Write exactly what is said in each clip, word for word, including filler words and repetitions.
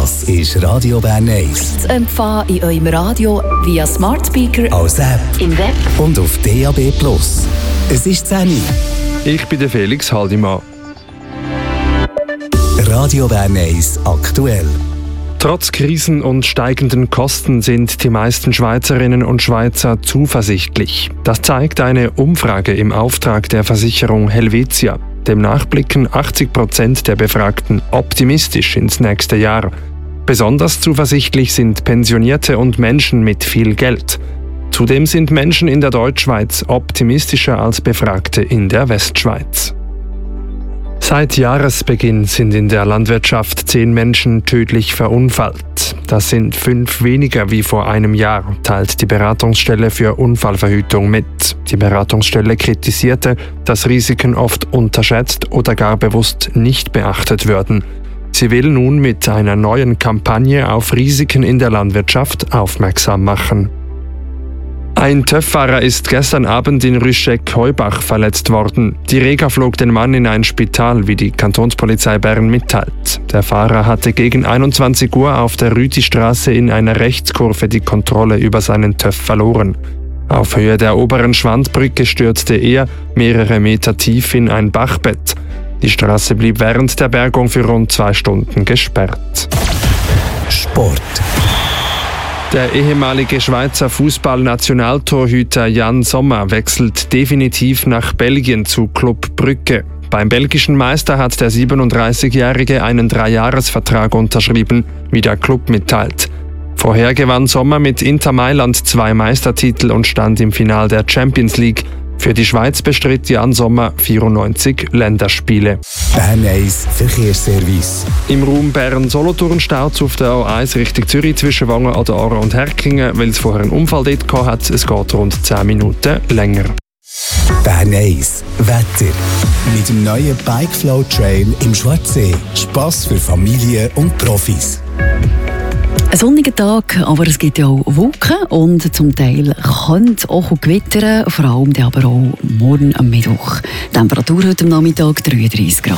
Das ist Radio Bern eins. Zu empfangen in eurem Radio via Smart Speaker, als App im Web und auf D A B Plus. Es ist zehn Uhr. Ich bin der Felix Haldimann. Radio Bern eins aktuell. Trotz Krisen und steigenden Kosten sind die meisten Schweizerinnen und Schweizer zuversichtlich. Das zeigt eine Umfrage im Auftrag der Versicherung Helvetia. Demnach blicken achtzig Prozent der Befragten optimistisch ins nächste Jahr. Besonders zuversichtlich sind Pensionierte und Menschen mit viel Geld. Zudem sind Menschen in der Deutschschweiz optimistischer als Befragte in der Westschweiz. Seit Jahresbeginn sind in der Landwirtschaft zehn Menschen tödlich verunfallt. Das sind fünf weniger wie vor einem Jahr, teilt die Beratungsstelle für Unfallverhütung mit. Die Beratungsstelle kritisierte, dass Risiken oft unterschätzt oder gar bewusst nicht beachtet würden. Sie will nun mit einer neuen Kampagne auf Risiken in der Landwirtschaft aufmerksam machen. Ein TÜV-Fahrer ist gestern Abend in Rüscheck-Heubach verletzt worden. Die Rega flog den Mann in ein Spital, wie die Kantonspolizei Bern mitteilt. Der Fahrer hatte gegen einundzwanzig Uhr auf der Rütistraße in einer Rechtskurve die Kontrolle über seinen TÜV verloren. Auf Höhe der oberen Schwandbrücke stürzte er mehrere Meter tief in ein Bachbett. Die Straße blieb während der Bergung für rund zwei Stunden gesperrt. Sport. Der ehemalige Schweizer Fußball-Nationaltorhüter Jan Sommer wechselt definitiv nach Belgien zu Club Brugge. Beim belgischen Meister hat der siebenunddreißigjährige einen Dreijahresvertrag unterschrieben, wie der Club mitteilt. Vorher gewann Sommer mit Inter Mailand zwei Meistertitel und stand im Finale der Champions League. Für die Schweiz bestritt Jan Sommer vierundneunzig Länderspiele. Bern eins Verkehrsservice. Im Raum Bern-Solothurn staut es auf der A eins Richtung Zürich zwischen Wangen an der Aare und Herkingen, weil es vorher einen Unfall dort gehabt hat. Es geht rund zehn Minuten länger. Bern eins Wetter. Mit dem neuen Bikeflow Trail im Schwarzsee. Spass für Familien und Profis. Ein sonniger Tag, aber es gibt ja auch Wolken und zum Teil könnte es auch gewittern, vor allem aber auch morgen am Mittwoch. Temperatur heute am Nachmittag dreiunddreißig Grad.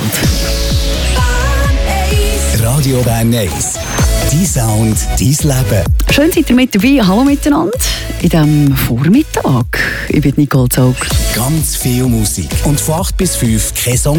Radio Bern eins. Dein Sound, dein Leben. Schön seid ihr mit dabei. Hallo miteinander in diesem Vormittag. Ich bin Nicole Zaug. Ganz viel Musik. Und von acht bis fünf kein Song.